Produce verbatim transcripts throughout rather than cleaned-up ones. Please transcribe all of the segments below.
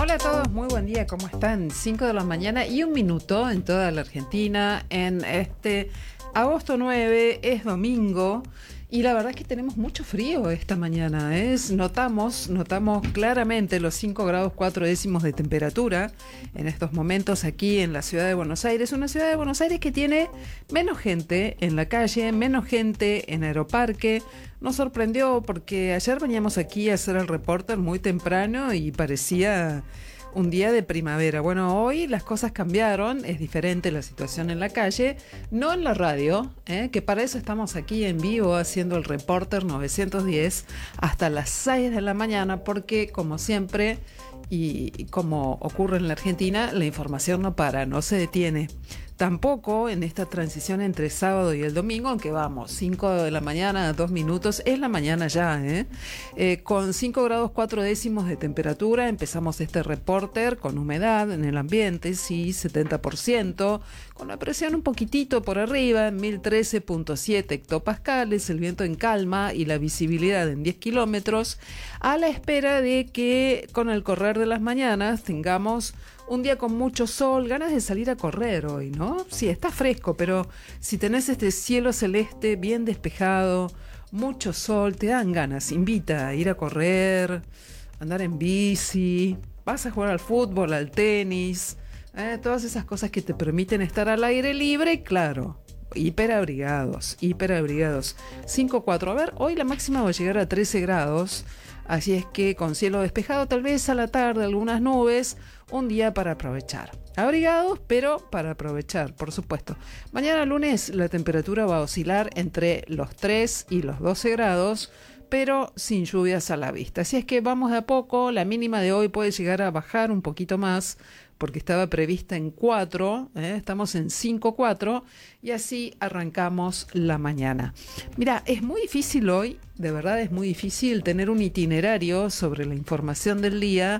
Hola a todos, muy buen día, ¿cómo están? cinco de la mañana y un minuto en toda la Argentina en este agosto nueve, es domingo y la verdad es que tenemos mucho frío esta mañana, ¿eh? Notamos, notamos claramente los cinco grados cuatro décimos de temperatura en estos momentos aquí en la ciudad de Buenos Aires, una ciudad de Buenos Aires que tiene menos gente en la calle, menos gente en Aeroparque. Nos sorprendió porque ayer veníamos aquí a hacer el reporter muy temprano y parecía un día de primavera. Bueno, hoy las cosas cambiaron, es diferente la situación en la calle, no en la radio, ¿eh? Que para eso estamos aquí en vivo haciendo el reporter novecientos diez hasta las seis de la mañana, porque como siempre y como ocurre en la Argentina, la información no para, no se detiene. Tampoco en esta transición entre sábado y el domingo, aunque vamos, cinco de la mañana, dos minutos, es la mañana ya, ¿eh? Eh, con cinco grados cuatro décimos de temperatura, empezamos este reporter con humedad en el ambiente, sí, setenta por ciento, con la presión un poquitito por arriba, en mil trece punto siete hectopascales, el viento en calma y la visibilidad en diez kilómetros, a la espera de que con el correr de las mañanas tengamos un día con mucho sol, ganas de salir a correr hoy, ¿no? Sí, está fresco, pero si tenés este cielo celeste bien despejado, mucho sol, te dan ganas, invita a ir a correr, andar en bici, vas a jugar al fútbol, al tenis, eh, todas esas cosas que te permiten estar al aire libre, claro. Hiperabrigados, hiperabrigados. cinco cuatro. A ver, hoy la máxima va a llegar a trece grados. Así es que con cielo despejado, tal vez a la tarde algunas nubes, un día para aprovechar. Abrigados, pero para aprovechar, por supuesto. Mañana lunes la temperatura va a oscilar entre los tres y los doce grados, pero sin lluvias a la vista. Así es que vamos de a poco, la mínima de hoy puede llegar a bajar un poquito más, porque estaba prevista en cuatro, ¿eh? Estamos en cinco cuatro y así arrancamos la mañana. Mira, es muy difícil hoy, de verdad es muy difícil tener un itinerario sobre la información del día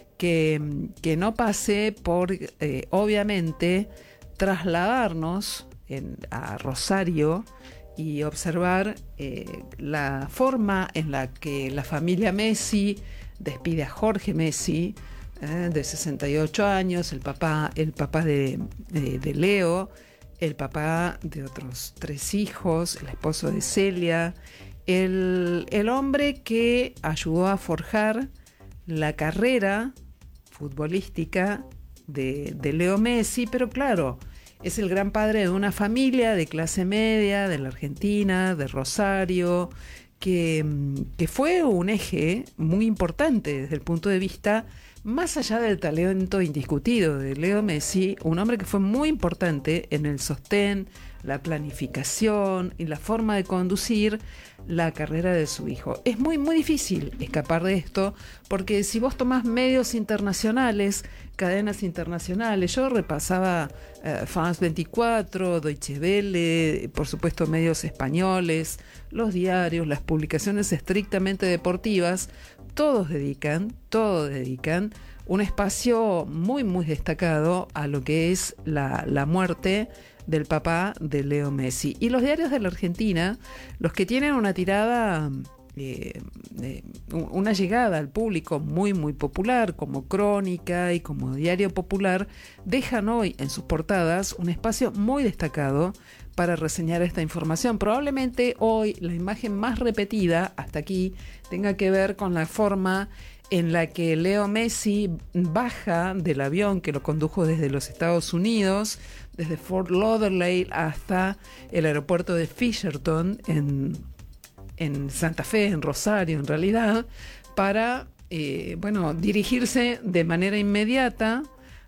que, que no pase por, eh, obviamente, trasladarnos en, a Rosario y observar eh, la forma en la que la familia Messi despide a Jorge Messi, Eh, de sesenta y ocho años, el papá, el papá de, de, de Leo, el papá de otros tres hijos, el esposo de Celia, el, el hombre que ayudó a forjar la carrera futbolística de, de Leo Messi, pero claro, es el gran padre de una familia de clase media, de la Argentina, de Rosario, que, que fue un eje muy importante desde el punto de vista, más allá del talento indiscutido de Leo Messi, un hombre que fue muy importante en el sostén, la planificación y la forma de conducir la carrera de su hijo. Es muy, muy difícil escapar de esto, porque si vos tomás medios internacionales, cadenas internacionales, yo repasaba eh, France veinticuatro, Deutsche Welle, por supuesto medios españoles, los diarios, las publicaciones estrictamente deportivas, todos dedican, todos dedican un espacio muy, muy destacado a lo que es la, la muerte del papá de Leo Messi. Y los diarios de la Argentina, los que tienen una tirada, eh, eh, una llegada al público muy, muy popular, como Crónica y como Diario Popular, dejan hoy en sus portadas un espacio muy destacado para reseñar esta información. Probablemente hoy la imagen más repetida hasta aquí tenga que ver con la forma en la que Leo Messi baja del avión que lo condujo desde los Estados Unidos, desde Fort Lauderdale hasta el aeropuerto de Fisherton en, en Santa Fe, en Rosario en realidad, para eh, bueno, dirigirse de manera inmediata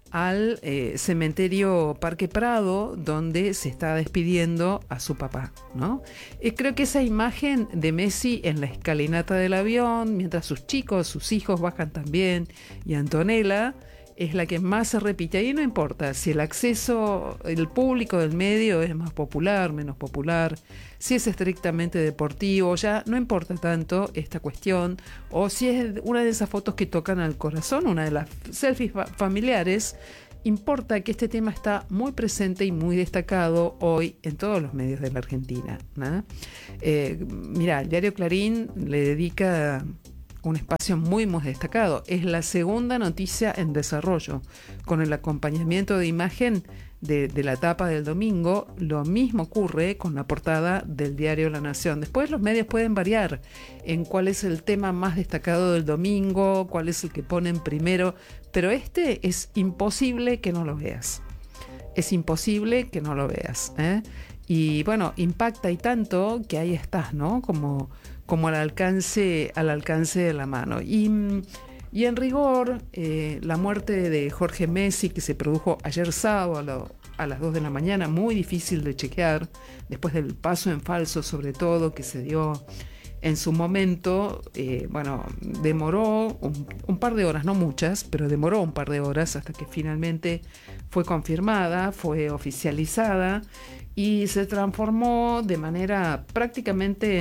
al eh, cementerio Parque Prado, donde se está despidiendo a su papá, ¿no? Eh, creo que esa imagen de Messi en la escalinata del avión, mientras sus chicos, sus hijos bajan también, y Antonella, es la que más se repite. Ahí no importa si el acceso, el público del medio es más popular, menos popular, si es estrictamente deportivo, ya no importa tanto esta cuestión, o si es una de esas fotos que tocan al corazón, una de las selfies fa- familiares. Importa que este tema está muy presente y muy destacado hoy en todos los medios de la Argentina, ¿no? Eh, mira, el diario Clarín le dedica un espacio muy, muy destacado. Es la segunda noticia en desarrollo, con el acompañamiento de imagen de, de la tapa del domingo. Lo mismo ocurre con la portada del diario La Nación. Después los medios pueden variar en cuál es el tema más destacado del domingo, cuál es el que ponen primero, pero este es imposible que no lo veas. Es imposible que no lo veas, ¿eh? Y bueno, impacta y tanto que ahí estás, ¿no? Como, como al alcance, al alcance de la mano. Y, y en rigor, eh, la muerte de Jorge Messi, que se produjo ayer sábado a, lo, a las dos de la mañana, muy difícil de chequear, después del paso en falso, sobre todo, que se dio en su momento, eh, bueno, demoró un, un par de horas, no muchas, pero demoró un par de horas hasta que finalmente fue confirmada, fue oficializada y se transformó de manera prácticamente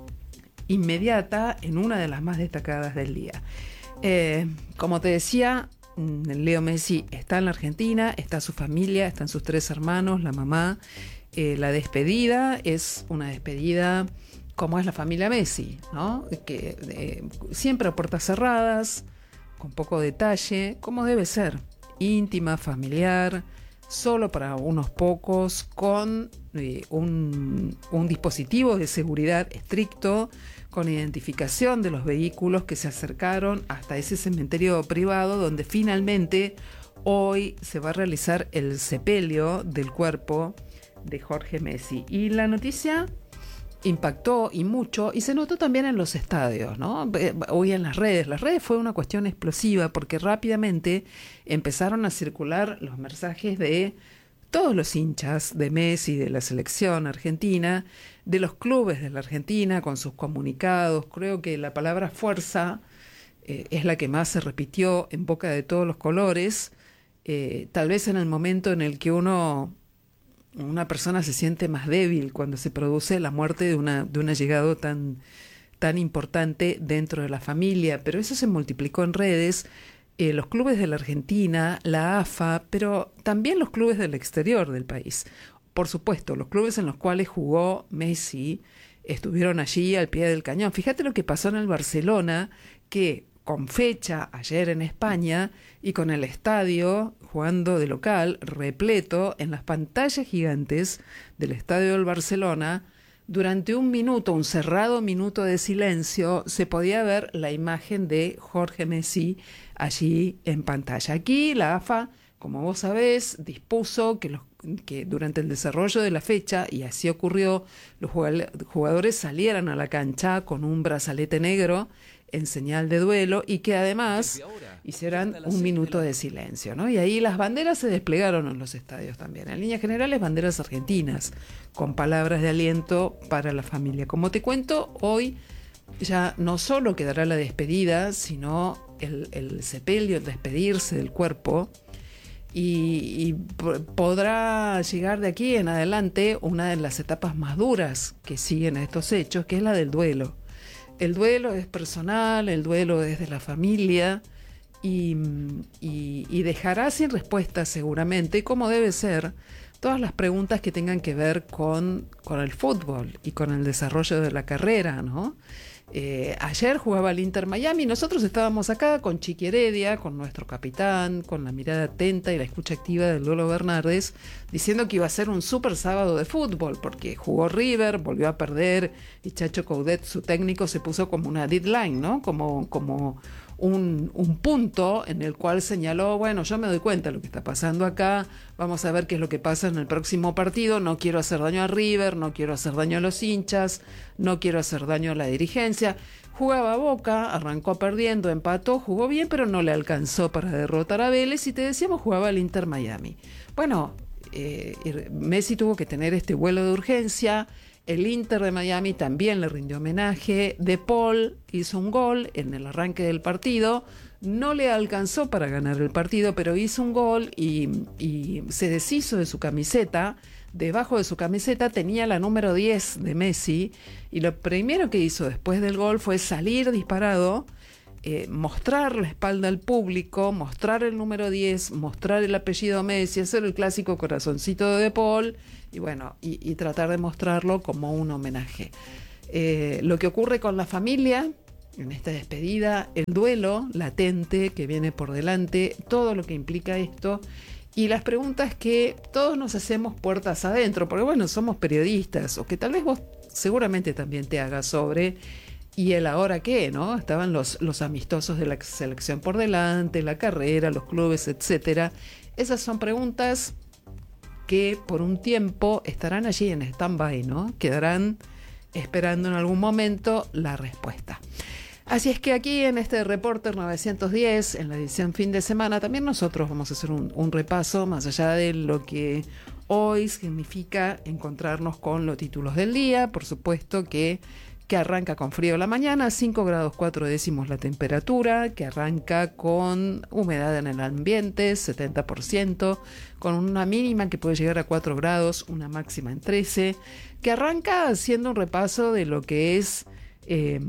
inmediata en una de las más destacadas del día. Eh, como te decía, Leo Messi está en la Argentina, está su familia, están sus tres hermanos, la mamá. Eh, la despedida es una despedida como es la familia Messi, ¿no? Que eh, siempre a puertas cerradas, con poco detalle, como debe ser, íntima, familiar, solo para unos pocos, con eh, un, un dispositivo de seguridad estricto, con identificación de los vehículos que se acercaron hasta ese cementerio privado donde finalmente hoy se va a realizar el sepelio del cuerpo de Jorge Messi. Y la noticia impactó y mucho, y se notó también en los estadios, ¿no? Hoy en las redes. Las redes fue una cuestión explosiva porque rápidamente empezaron a circular los mensajes de todos los hinchas de Messi, de la selección argentina, de los clubes de la Argentina con sus comunicados. Creo que la palabra fuerza eh, es la que más se repitió en boca de todos los colores, eh, tal vez en el momento en el que uno una persona se siente más débil cuando se produce la muerte de una de un allegado tan, tan importante dentro de la familia, pero eso se multiplicó en redes. Eh, los clubes de la Argentina, la A F A, pero también los clubes del exterior del país. Por supuesto, los clubes en los cuales jugó Messi estuvieron allí al pie del cañón. Fíjate lo que pasó en el Barcelona, que con fecha ayer en España y con el estadio jugando de local repleto en las pantallas gigantes del estadio del Barcelona, durante un minuto, un cerrado minuto de silencio, se podía ver la imagen de Jorge Messi allí en pantalla. Aquí la A F A, como vos sabés, dispuso que, los, que durante el desarrollo de la fecha, y así ocurrió, los jugadores salieran a la cancha con un brazalete negro en señal de duelo y que además hicieran un minuto de silencio, ¿no? Y ahí las banderas se desplegaron en los estadios también. En líneas generales, banderas argentinas, con palabras de aliento para la familia. Como te cuento, hoy ya no solo quedará la despedida, sino el, el sepelio, el despedirse del cuerpo, y, y podrá llegar de aquí en adelante una de las etapas más duras que siguen a estos hechos, que es la del duelo. El duelo es personal, el duelo es de la familia y, y, y dejará sin respuesta seguramente, como debe ser, todas las preguntas que tengan que ver con, con el fútbol y con el desarrollo de la carrera, ¿no? Eh, ayer jugaba el Inter Miami, nosotros estábamos acá con Chiqui Heredia, con nuestro capitán, con la mirada atenta y la escucha activa de Lolo Bernardes, diciendo que iba a ser un súper sábado de fútbol, porque jugó River, volvió a perder, y Chacho Coudet, su técnico, se puso como una deadline, ¿no? Como, como un, un punto en el cual señaló, bueno, yo me doy cuenta de lo que está pasando acá, vamos a ver qué es lo que pasa en el próximo partido, no quiero hacer daño a River, no quiero hacer daño a los hinchas, no quiero hacer daño a la dirigencia. Jugaba a Boca, arrancó perdiendo, empató, jugó bien, pero no le alcanzó para derrotar a Vélez, y te decíamos jugaba el Inter Miami. Bueno, eh, Messi tuvo que tener este vuelo de urgencia. El Inter de Miami también le rindió homenaje. De Paul hizo un gol en el arranque del partido. No le alcanzó para ganar el partido, pero hizo un gol y, y se deshizo de su camiseta. Debajo de su camiseta tenía la número diez de Messi. Y lo primero que hizo después del gol fue salir disparado, eh, mostrar la espalda al público, mostrar el número diez, mostrar el apellido Messi, hacer el clásico corazoncito de De Paul. Y bueno, y, y tratar de mostrarlo como un homenaje. Eh, lo que ocurre con la familia en esta despedida, el duelo latente que viene por delante, todo lo que implica esto y las preguntas que todos nos hacemos puertas adentro, porque bueno, somos periodistas, o que tal vez vos seguramente también te hagas sobre, y el ahora qué, ¿no? Estaban los, los amistosos de la selección por delante, la carrera, los clubes, etcétera. Esas son preguntas que por un tiempo estarán allí en stand-by, ¿no? Quedarán esperando en algún momento la respuesta. Así es que aquí en este Reporter novecientos diez, en la edición fin de semana, también nosotros vamos a hacer un, un repaso más allá de lo que hoy significa encontrarnos con los títulos del día. Por supuesto que, que arranca con frío la mañana, cinco grados cuatro décimos la temperatura, que arranca con humedad en el ambiente, setenta por ciento, con una mínima que puede llegar a cuatro grados, una máxima en trece, que arranca haciendo un repaso de lo que es... Eh,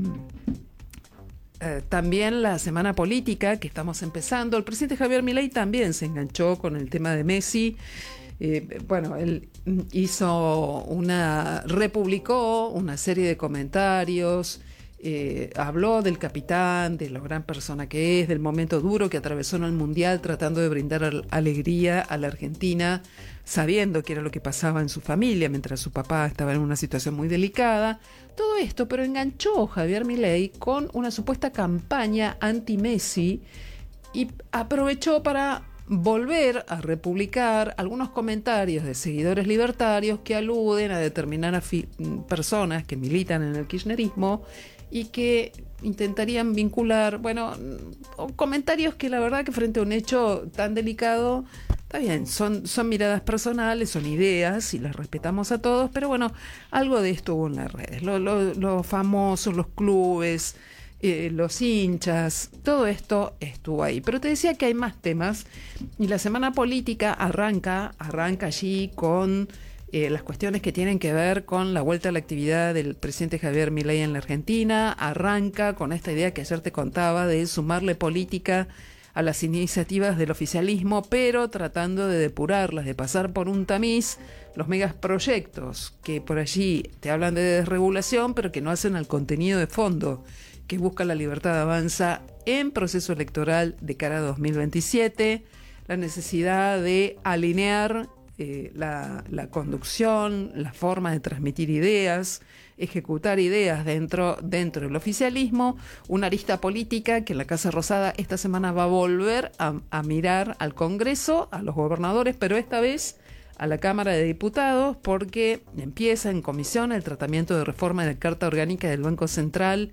Eh, también la semana política que estamos empezando. El presidente Javier Milei también se enganchó con el tema de Messi. Eh, bueno, él hizo una, republicó una serie de comentarios, eh, habló del capitán, de la gran persona que es, del momento duro que atravesó en el Mundial tratando de brindar al- alegría a la Argentina, sabiendo que era lo que pasaba en su familia mientras su papá estaba en una situación muy delicada. Todo esto, pero enganchó Javier Milei con una supuesta campaña anti-Messi y aprovechó para volver a republicar algunos comentarios de seguidores libertarios que aluden a determinadas fi- personas que militan en el kirchnerismo y que intentarían vincular, bueno, comentarios que la verdad que frente a un hecho tan delicado, está bien, son, son miradas personales, son ideas y las respetamos a todos, pero bueno, algo de esto hubo en las redes. Lo- lo- los famosos, los clubes, eh, los hinchas, todo esto estuvo ahí. Pero te decía que hay más temas y la semana política arranca, arranca allí con eh, las cuestiones que tienen que ver con la vuelta a la actividad del presidente Javier Milei en la Argentina, arranca con esta idea que ayer te contaba de sumarle política a las iniciativas del oficialismo, pero tratando de depurarlas, de pasar por un tamiz los megaproyectos que por allí te hablan de desregulación, pero que no hacen al contenido de fondo que busca La Libertad Avanza en proceso electoral de cara a dos mil veintisiete, la necesidad de alinear eh, la, la conducción, la forma de transmitir ideas, ejecutar ideas dentro, dentro del oficialismo, una arista política que en la Casa Rosada esta semana va a volver a, a mirar al Congreso, a los gobernadores, pero esta vez a la Cámara de Diputados, porque empieza en comisión el tratamiento de reforma de la Carta Orgánica del Banco Central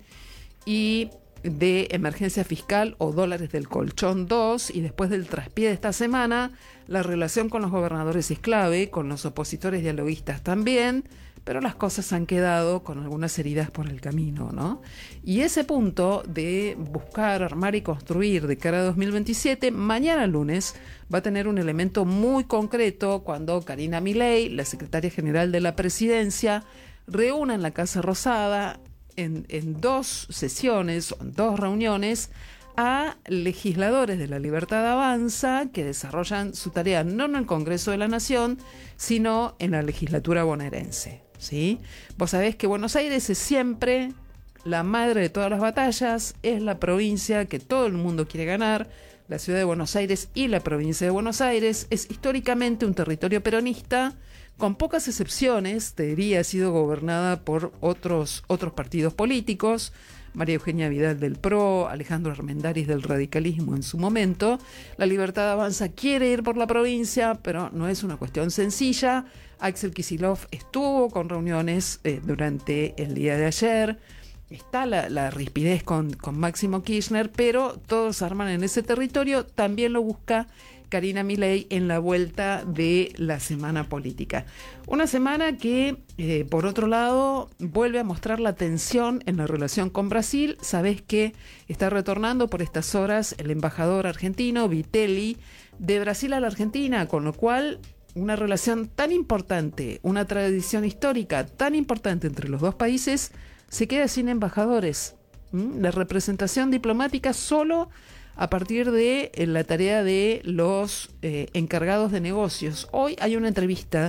y de emergencia fiscal o dólares del colchón dos, y después del traspié de esta semana, la relación con los gobernadores es clave, con los opositores dialoguistas también, pero las cosas han quedado con algunas heridas por el camino, ¿no? Y ese punto de buscar, armar y construir de cara a dos mil veintisiete, mañana lunes va a tener un elemento muy concreto cuando Karina Milei, la secretaria general de la presidencia, reúna en la Casa Rosada en, en dos sesiones, en dos reuniones, a legisladores de La Libertad Avanza que desarrollan su tarea no en el Congreso de la Nación, sino en la legislatura bonaerense, ¿sí? Vos sabés que Buenos Aires es siempre la madre de todas las batallas, es la provincia que todo el mundo quiere ganar. La ciudad de Buenos Aires y la provincia de Buenos Aires es históricamente un territorio peronista, con pocas excepciones, te diría, ha sido gobernada por otros, otros partidos políticos, María Eugenia Vidal del P R O, Alejandro Armendáriz del radicalismo en su momento. La Libertad Avanza quiere ir por la provincia, pero no es una cuestión sencilla. Axel Kicillof estuvo con reuniones eh, durante el día de ayer. Está la, la rispidez con, con Máximo Kirchner, pero todos arman en ese territorio. También lo busca Karina Milei en la vuelta de la semana política. Una semana que, eh, por otro lado, vuelve a mostrar la tensión en la relación con Brasil. Sabés que está retornando por estas horas el embajador argentino, Vitelli, de Brasil a la Argentina, con lo cual una relación tan importante, una tradición histórica tan importante entre los dos países, se queda sin embajadores. ¿Mm? La representación diplomática solo a partir de eh, la tarea de los eh, encargados de negocios. Hoy hay una entrevista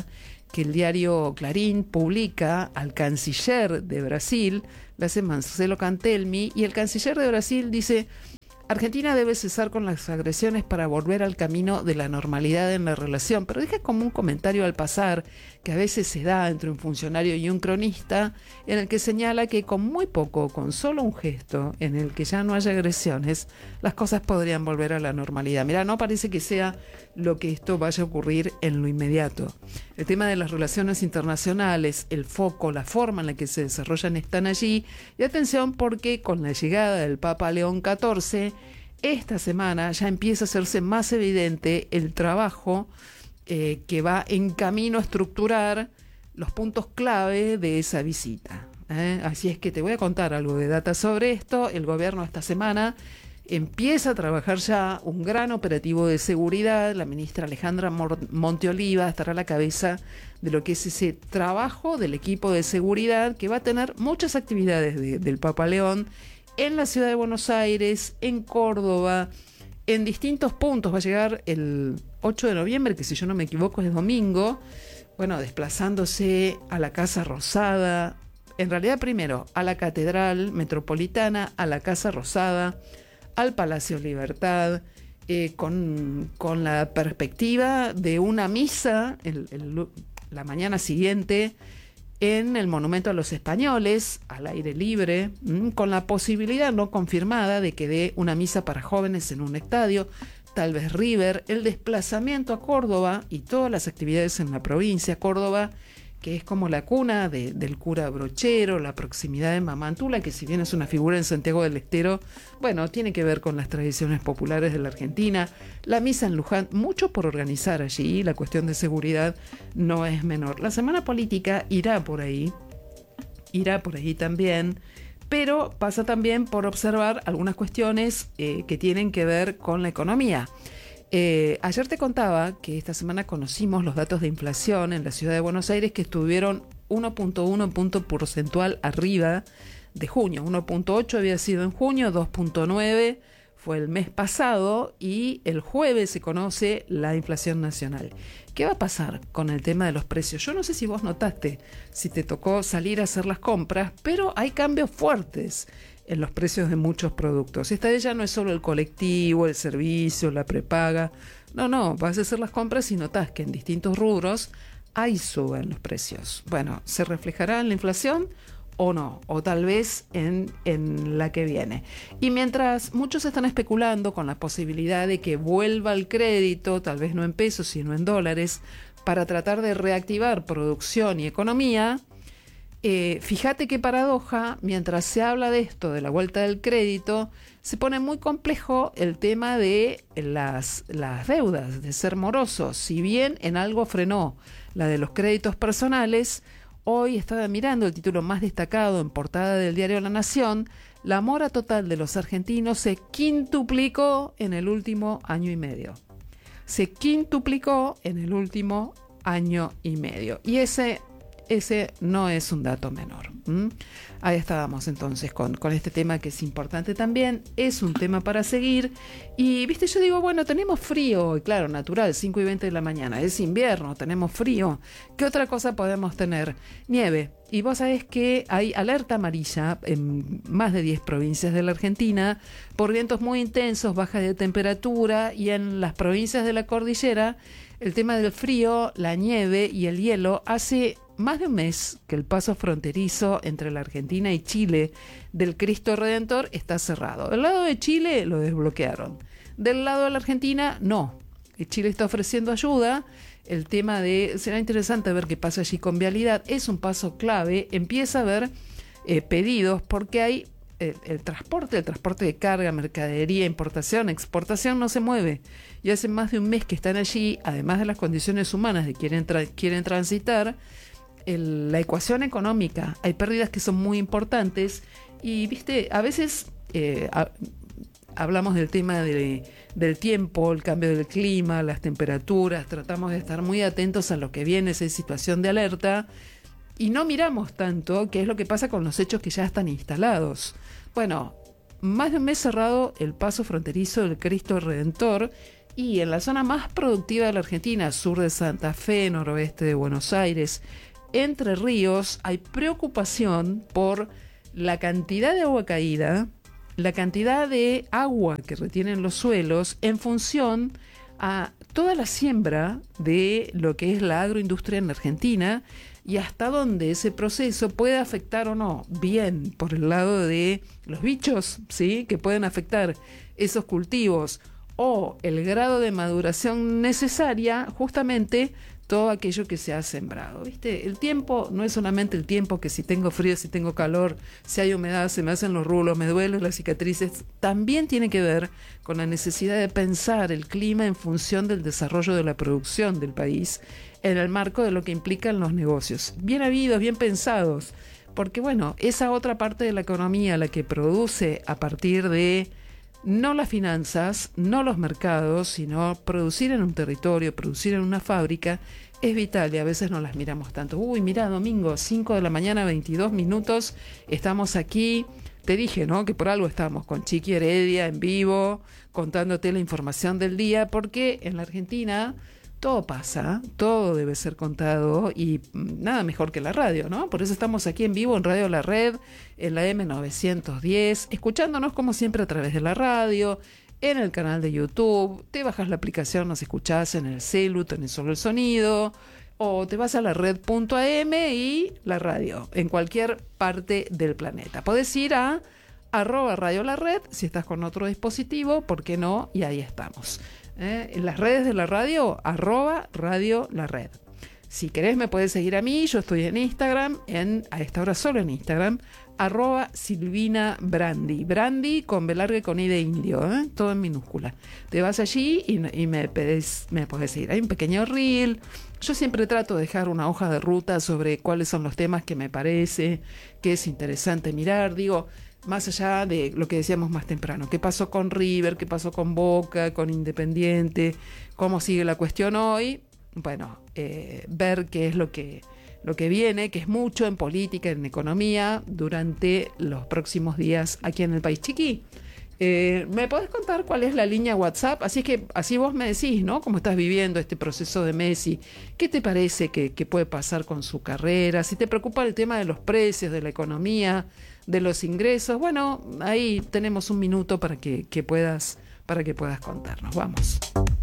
que el diario Clarín publica al canciller de Brasil, le hace Marcelo Cantelmi, y el canciller de Brasil dice: Argentina debe cesar con las agresiones para volver al camino de la normalidad en la relación, pero deja como un comentario al pasar que a veces se da entre un funcionario y un cronista, en el que señala que con muy poco, con solo un gesto en el que ya no haya agresiones, las cosas podrían volver a la normalidad. Mirá, no parece que sea lo que esto vaya a ocurrir en lo inmediato. El tema de las relaciones internacionales, el foco, la forma en la que se desarrollan están allí, y atención porque con la llegada del Papa León catorce, esta semana ya empieza a hacerse más evidente el trabajo eh, que va en camino a estructurar los puntos clave de esa visita. ¿eh? Así es que te voy a contar algo de data sobre esto. El gobierno esta semana empieza a trabajar ya un gran operativo de seguridad. La ministra Alejandra Monteoliva estará a la cabeza de lo que es ese trabajo del equipo de seguridad que va a tener muchas actividades de, del Papa León en la ciudad de Buenos Aires, en Córdoba, en distintos puntos. Va a llegar el ocho de noviembre, que si yo no me equivoco es domingo, bueno, desplazándose a la Casa Rosada, en realidad primero a la Catedral Metropolitana, a la Casa Rosada, al Palacio Libertad, eh, con, con la perspectiva de una misa el, el, la mañana siguiente en el Monumento a los Españoles, al aire libre, mmm, con la posibilidad no confirmada de que dé una misa para jóvenes en un estadio, tal vez River, el desplazamiento a Córdoba y todas las actividades en la provincia. Córdoba, que es como la cuna de, del cura Brochero, la proximidad de Mamantula, que si bien es una figura en Santiago del Estero, bueno, tiene que ver con las tradiciones populares de la Argentina. La misa en Luján, mucho por organizar allí, la cuestión de seguridad no es menor. La semana política irá por ahí, irá por ahí también, pero pasa también por observar algunas cuestiones eh, que tienen que ver con la economía. Eh, ayer te contaba que esta semana conocimos los datos de inflación en la ciudad de Buenos Aires, que estuvieron uno punto uno punto porcentual arriba de junio. uno punto ocho había sido en junio, dos punto nueve fue el mes pasado, y el jueves se conoce la inflación nacional. ¿Qué va a pasar con el tema de los precios? Yo no sé si vos notaste, si te tocó salir a hacer las compras, pero hay cambios fuertes en los precios de muchos productos. Esta vez ya no es solo el colectivo, el servicio, la prepaga. No, no, vas a hacer las compras y notás que en distintos rubros hay suben los precios. Bueno, ¿se reflejará en la inflación o no? O tal vez en, en la que viene. Y mientras muchos están especulando con la posibilidad de que vuelva el crédito, tal vez no en pesos, sino en dólares, para tratar de reactivar producción y economía, Eh, fíjate qué paradoja, mientras se habla de esto, de la vuelta del crédito, se pone muy complejo el tema de las, las deudas, de ser morosos. Si bien en algo frenó la de los créditos personales, hoy estaba mirando el título más destacado en portada del diario La Nación: la mora total de los argentinos se quintuplicó en el último año y medio. Se quintuplicó en el último año y medio. Y ese... Ese no es un dato menor. ¿Mm? Ahí estábamos entonces con, con este tema, que es importante también, es un tema para seguir. Y viste, yo digo, bueno, tenemos frío, y claro, natural, cinco y veinte de la mañana, es invierno, tenemos frío. ¿Qué otra cosa podemos tener? Nieve. Y vos sabés que hay alerta amarilla en más de diez provincias de la Argentina por vientos muy intensos, baja de temperatura, y en las provincias de la cordillera el tema del frío, la nieve y el hielo hace más de un mes que el paso fronterizo entre la Argentina y Chile del Cristo Redentor está cerrado. Del lado de Chile lo desbloquearon. Del lado de la Argentina, no. Chile está ofreciendo ayuda. El tema de... será interesante ver qué pasa allí con vialidad. Es un paso clave. Empieza a haber eh, pedidos porque hay el, el transporte, el transporte de carga, mercadería, importación, exportación no se mueve. Y hace más de un mes que están allí, además de las condiciones humanas de quieren, tra- quieren transitar, el, la ecuación económica. Hay pérdidas que son muy importantes y, viste, a veces eh, a, hablamos del tema de, del tiempo, el cambio del clima, las temperaturas, tratamos de estar muy atentos a lo que viene, esa situación de alerta, y no miramos tanto qué es lo que pasa con los hechos que ya están instalados. Bueno, más de un mes cerrado el paso fronterizo del Cristo Redentor, Y en la zona más productiva de la Argentina, sur de Santa Fe, noroeste de Buenos Aires, Entre Ríos, hay preocupación por la cantidad de agua caída, la cantidad de agua que retienen los suelos en función a toda la siembra de lo que es la agroindustria en Argentina y hasta dónde ese proceso puede afectar o no, bien por el lado de los bichos, ¿sí?, que pueden afectar esos cultivos, o el grado de maduración necesaria, justamente todo aquello que se ha sembrado. ¿Viste? El tiempo no es solamente el tiempo que si tengo frío, si tengo calor, si hay humedad, se me hacen los rulos, me duelen las cicatrices. También tiene que ver con la necesidad de pensar el clima en función del desarrollo de la producción del país, en el marco de lo que implican los negocios. Bien habidos, bien pensados, porque bueno, esa otra parte de la economía, la que produce a partir de no las finanzas, no los mercados, sino producir en un territorio, producir en una fábrica, es vital y a veces no las miramos tanto. Uy, mira, domingo, cinco de la mañana, veintidós minutos, estamos aquí. Te dije, ¿no?, que por algo estamos con Chiqui Heredia en vivo, contándote la información del día, porque en la Argentina todo pasa, todo debe ser contado y nada mejor que la radio, ¿no? Por eso estamos aquí en vivo en Radio La Red, en la eme novecientos diez, escuchándonos como siempre a través de la radio, en el canal de YouTube, te bajas la aplicación, nos escuchás en el celu, tenés solo el sonido, o te vas a la red punto a eme y la radio, en cualquier parte del planeta. Podés ir a arroba Radio La Red, si estás con otro dispositivo, ¿por qué no? Y ahí estamos. ¿Eh? En las redes de la radio, arroba Radio La Red. Si querés me puedes seguir a mí, yo estoy en Instagram, en, a esta hora solo en Instagram, arroba Silvina Brandi, Brandi con B larga y con I de indio, ¿eh? Todo en minúscula. Te vas allí y, y me, pedés, me podés seguir. Hay un pequeño reel. Yo siempre trato de dejar una hoja de ruta sobre cuáles son los temas que me parece que es interesante mirar. Digo, más allá de lo que decíamos más temprano, qué pasó con River, qué pasó con Boca, con Independiente, cómo sigue la cuestión hoy, bueno, eh, ver qué es lo que, lo que viene, que es mucho en política, en economía, durante los próximos días aquí en el país. Chiqui, eh, ¿me podés contar cuál es la línea WhatsApp? Así que así vos me decís, ¿no?, cómo estás viviendo este proceso de Messi, qué te parece que, que puede pasar con su carrera, si te preocupa el tema de los precios, de la economía, de los ingresos. Bueno, ahí tenemos un minuto para que, que puedas para que puedas contarnos. Vamos.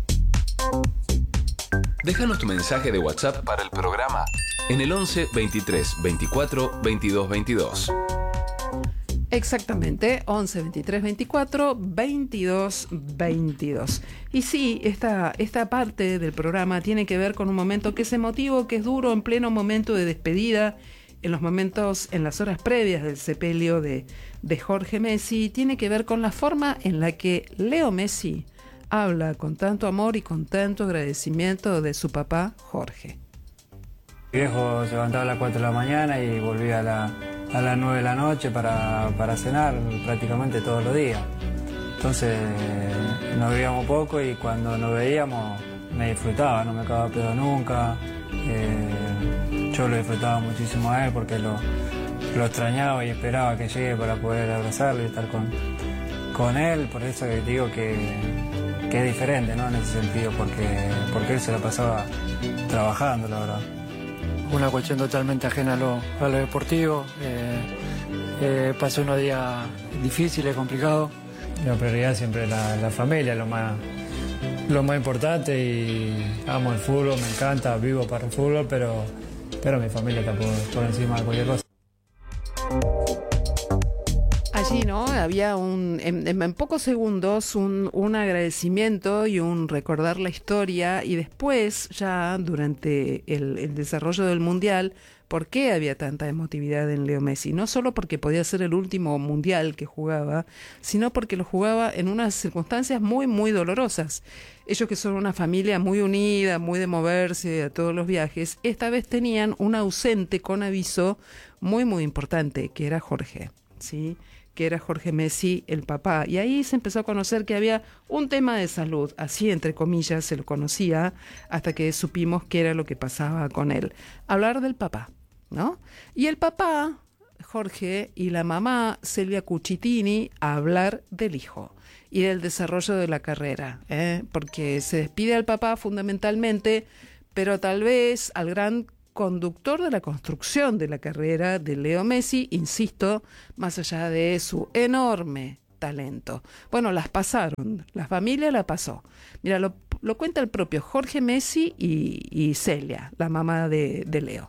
Déjanos tu mensaje de WhatsApp para el programa en el once, veintitrés, veinticuatro, veintidós, veintidós. Exactamente, once, veintitrés, veinticuatro, veintidós, veintidós. Y sí, esta, esta parte del programa tiene que ver con un momento que es emotivo, que es duro, en pleno momento de despedida, en los momentos, en las horas previas del sepelio de, de Jorge Messi. Tiene que ver con la forma en la que Leo Messi habla con tanto amor y con tanto agradecimiento de su papá Jorge. Mi viejo se levantaba a las cuatro de la mañana y volvía a, la, a las nueve de la noche para, para cenar prácticamente todos los días. Entonces nos veíamos poco y cuando nos veíamos me disfrutaba, no me acababa pedo nunca. Eh, yo lo disfrutaba muchísimo a él porque lo, lo extrañaba y esperaba que llegue para poder abrazarlo y estar con, con él. Por eso que digo que, que es diferente, ¿no?, en ese sentido, porque, porque él se la pasaba trabajando, la verdad. Una cuestión totalmente ajena a lo, a lo deportivo. Eh, eh, pasó unos días difíciles, complicados. La prioridad siempre es la, la familia, lo más, lo más importante, y amo el fútbol, me encanta, vivo para el fútbol, pero, pero mi familia está por, por encima de cualquier cosa. Allí, ¿no?, había un, en, en pocos segundos un, un agradecimiento y un recordar la historia, y después ya durante el, el desarrollo del Mundial, ¿por qué había tanta emotividad en Leo Messi? No solo porque podía ser el último Mundial que jugaba, sino porque lo jugaba en unas circunstancias muy, muy dolorosas. Ellos, que son una familia muy unida, muy de moverse a todos los viajes, esta vez tenían un ausente con aviso muy, muy importante, que era Jorge, ¿sí?, que era Jorge Messi, el papá. Y ahí se empezó a conocer que había un tema de salud, así entre comillas se lo conocía, hasta que supimos qué era lo que pasaba con él. Hablar del papá, ¿no? Y el papá, Jorge, y la mamá, Silvia Cucitini, a hablar del hijo. y del desarrollo de la carrera, ¿eh? Porque se despide al papá fundamentalmente, pero tal vez al gran conductor de la construcción de la carrera de Leo Messi, insisto, más allá de su enorme talento. Bueno, las pasaron, la familia la pasó. Mira, lo, lo cuenta el propio Jorge Messi y, y Celia, la mamá de, de Leo.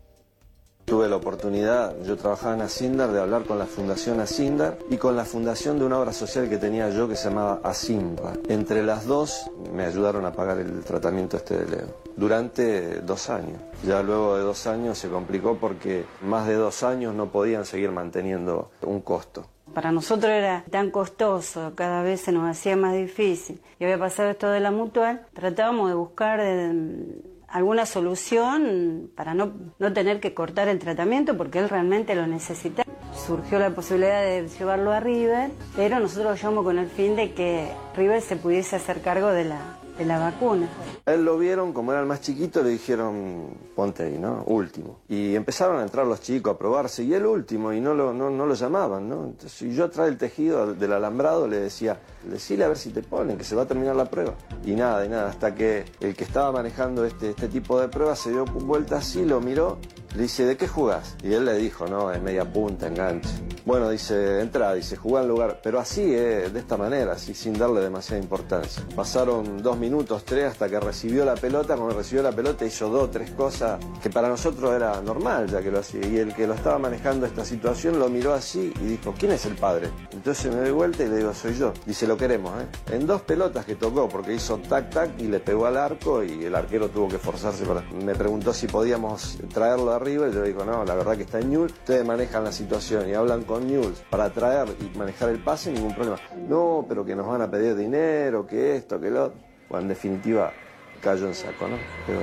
Tuve la oportunidad, yo trabajaba en Asindar, de hablar con la Fundación Asindar y con la fundación de una obra social que tenía yo que se llamaba Asimba. Entre las dos me ayudaron a pagar el tratamiento este de Leo durante dos años. Ya luego de dos años se complicó porque más de dos años no podían seguir manteniendo un costo. Para nosotros era tan costoso, cada vez se nos hacía más difícil. Y había pasado esto de la mutual, tratábamos de buscar eh, alguna solución para no, no tener que cortar el tratamiento porque él realmente lo necesitaba. Surgió la posibilidad de llevarlo a River, pero nosotros lo llevamos con el fin de que River se pudiese hacer cargo de la, de la vacuna. Él lo vieron, como era el más chiquito, le dijeron, ponte ahí, ¿no? Último. Y empezaron a entrar los chicos a probarse, y el último, y no lo, no, no lo llamaban, ¿no? Entonces, si yo atrás del tejido del alambrado le decía, decile a ver si te ponen, que se va a terminar la prueba. Y nada, y nada, hasta que el que estaba manejando este, este tipo de pruebas se dio vuelta así, lo miró, le dice, ¿de qué jugás? Y él le dijo, no, es media punta, enganche. Bueno, dice, entra, dice, jugá en lugar, pero así, eh, de esta manera, así, sin darle demasiada importancia. Pasaron dos minutos, tres, hasta que recibió la pelota. Cuando recibió la pelota hizo dos, tres cosas que para nosotros era normal, ya que lo hacía. Y el que lo estaba manejando esta situación lo miró así y dijo, ¿quién es el padre? Entonces me doy vuelta y le digo, soy yo. Dice, lo queremos, ¿eh? En dos pelotas que tocó, porque hizo tac, tac, y le pegó al arco y el arquero tuvo que forzarse para... Me preguntó si podíamos traerlo arriba y yo le digo, no, la verdad que está en Newell's, ustedes manejan la situación y hablan con Newell's para traer y manejar el pase, ningún problema. No, pero que nos van a pedir dinero, que esto, que lo otro. Bueno, en definitiva, cayó en saco, ¿no? Pero...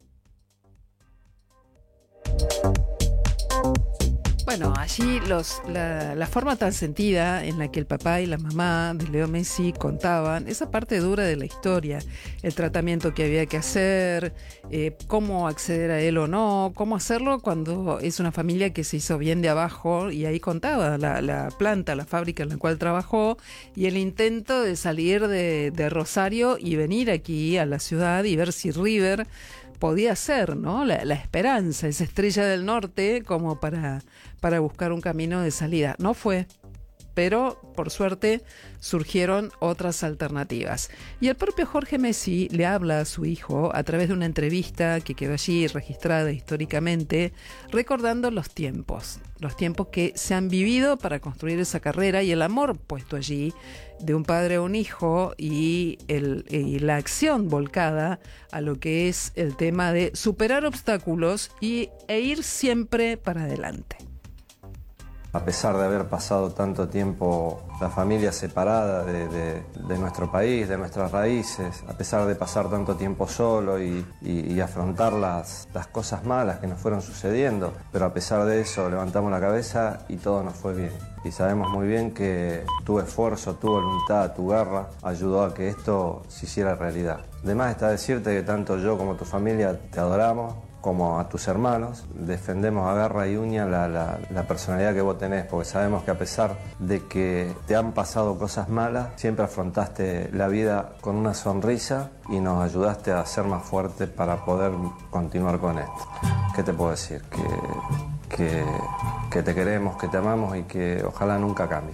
Bueno, allí los, la, la forma tan sentida en la que el papá y la mamá de Leo Messi contaban esa parte dura de la historia, el tratamiento que había que hacer, eh, cómo acceder a él o no, cómo hacerlo cuando es una familia que se hizo bien de abajo, y ahí contaba la, la planta, la fábrica en la cual trabajó, y el intento de salir de, de Rosario y venir aquí a la ciudad y ver si River podía ser, ¿no? La, la esperanza, esa estrella del norte, como para, para buscar un camino de salida. No fue, pero por suerte surgieron otras alternativas. Y el propio Jorge Messi le habla a su hijo a través de una entrevista que quedó allí registrada históricamente, recordando los tiempos, los tiempos que se han vivido para construir esa carrera y el amor puesto allí de un padre a un hijo y, el, y la acción volcada a lo que es el tema de superar obstáculos y, e ir siempre para adelante. A pesar de haber pasado tanto tiempo la familia separada de, de, de nuestro país, de nuestras raíces, a pesar de pasar tanto tiempo solo y, y, y afrontar las, las cosas malas que nos fueron sucediendo, pero a pesar de eso levantamos la cabeza y todo nos fue bien. Y sabemos muy bien que tu esfuerzo, tu voluntad, tu garra ayudó a que esto se hiciera realidad. Además está decirte que tanto yo como tu familia te adoramos, como a tus hermanos, defendemos a garra y uña la, la, la personalidad que vos tenés, porque sabemos que a pesar de que te han pasado cosas malas, siempre afrontaste la vida con una sonrisa y nos ayudaste a ser más fuertes para poder continuar con esto. ¿Qué te puedo decir? Que, que, que te queremos, que te amamos y que ojalá nunca cambie.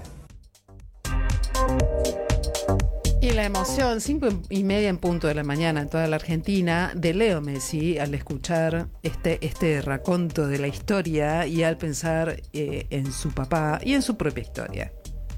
Y la emoción, cinco y media en punto de la mañana en toda la Argentina, de Leo Messi al escuchar este, este raconto de la historia y al pensar eh, en su papá y en su propia historia.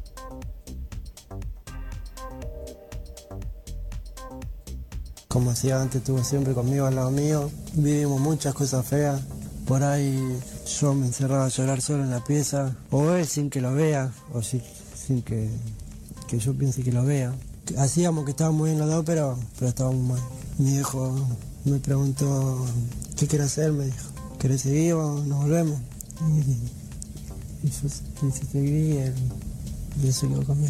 Como hacía antes, estuvo siempre conmigo al lado mío. Vivimos muchas cosas feas. Por ahí yo me encerraba a llorar solo en la pieza, o él sin que lo vea, o sin, sin que, que yo piense que lo vea. Hacíamos que estábamos bien los dos, pero, pero estábamos mal. Mi hijo me preguntó, ¿qué quiere hacer? Me dijo, ¿querés seguir o nos volvemos? Y, y yo quise seguir y él, y él se quedó conmigo.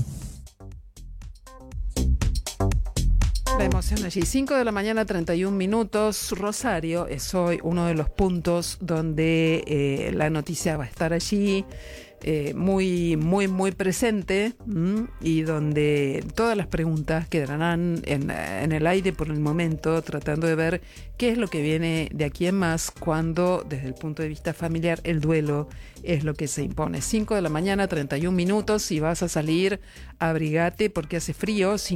La emoción allí, cinco de la mañana, treinta y un minutos. Rosario es hoy uno de los puntos donde eh, la noticia va a estar allí. eh, muy, muy, muy presente, ¿m? Y donde todas las preguntas quedarán en, en el aire por el momento, tratando de ver qué es lo que viene de aquí en más cuando, desde el punto de vista familiar, el duelo es lo que se impone. cinco de la mañana, treinta y un minutos. Si vas a salir, abrigate porque hace frío. Si